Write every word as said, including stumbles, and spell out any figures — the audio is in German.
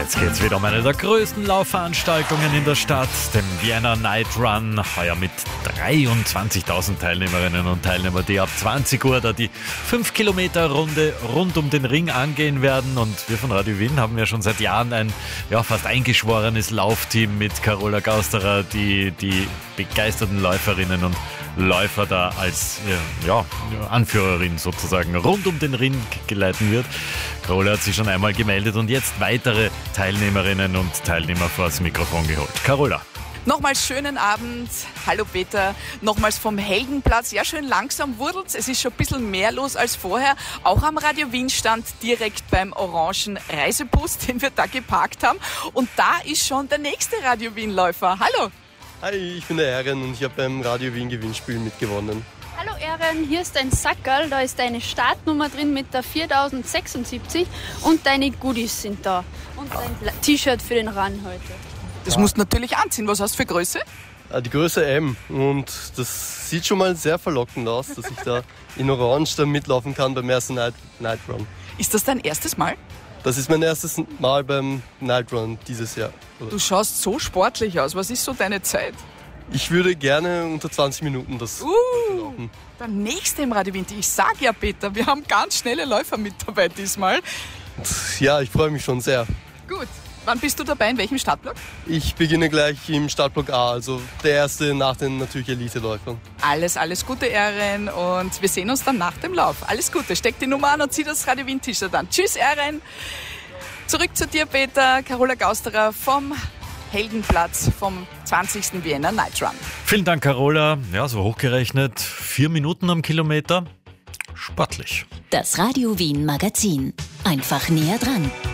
Jetzt geht's wieder um eine der größten Laufveranstaltungen in der Stadt, den Vienna Night Run. Heuer mit dreiundzwanzigtausend Teilnehmerinnen und Teilnehmern, die ab zwanzig Uhr da die fünf Kilometer Runde rund um den Ring angehen werden. Und wir von Radio Wien haben ja schon seit Jahren ein ja, fast eingeschworenes Laufteam mit Carola Gausterer, die die begeisterten Läuferinnen und Läufer da als ja, Anführerin sozusagen rund um den Ring geleiten wird. Carola hat sich schon einmal gemeldet und jetzt weitere Teilnehmerinnen und Teilnehmer vors Mikrofon geholt. Carola. Nochmals schönen Abend. Hallo Peter. Nochmals vom Heldenplatz. Ja, schön langsam wurdelt's. Es ist schon ein bisschen mehr los als vorher. Auch am Radio Wien Stand direkt beim orangen Reisebus, den wir da geparkt haben. Und da ist schon der nächste Radio Wien Läufer. Hallo. Hi, ich bin der Ehren und ich habe beim Radio Wien Gewinnspiel mitgewonnen. Hallo Ehren, hier ist dein Sackerl, da ist deine Startnummer drin mit der viertausendsechsundsiebzig und deine Goodies sind da. Und dein T-Shirt für den Run heute. Das musst du natürlich anziehen. Was hast du für Größe? Die Größe M und das sieht schon mal sehr verlockend aus, dass ich da in Orange da mitlaufen kann beim ersten Night, Night Run. Ist das dein erstes Mal? Das ist mein erstes Mal beim Night Run dieses Jahr. Du schaust so sportlich aus. Was ist so deine Zeit? Ich würde gerne unter zwanzig Minuten das uh, laufen. Der nächste im Radio Wien. Ich sag ja, Peter, wir haben ganz schnelle Läufer mit dabei diesmal. Ja, ich freue mich schon sehr. Gut. Wann bist du dabei? In welchem Startblock? Ich beginne gleich im Startblock A, also der erste nach den natürlich Elite-Läufern. Alles, alles Gute, Ehren, und wir sehen uns dann nach dem Lauf. Alles Gute, steck die Nummer an und zieh das Radio Wien T-Shirt an. Tschüss, Ehren. Zurück zu dir, Peter. Carola Gausterer vom Heldenplatz vom zwanzigsten Vienna Night Run. Vielen Dank, Carola. Ja, so hochgerechnet vier Minuten am Kilometer. Sportlich. Das Radio Wien Magazin. Einfach näher dran.